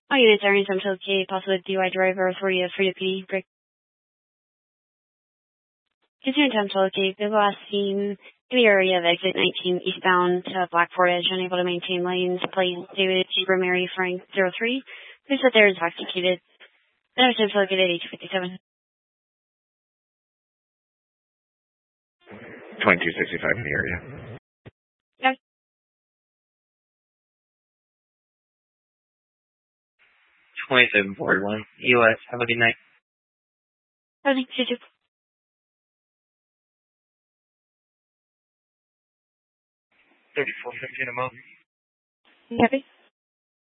All units are in Central K, possible DUI driver authority of free to PD. Break. Continue in Central K, the last scene in the area of exit 19 eastbound to Black Portage, unable to maintain lanes. Plate David Cheaper Mary Frank 03. Who said they're intoxicated. Then was Central located at 857. 2265 in the area. Yes. 2741 US. Have a good night. I think you too. 3415 a month. Happy?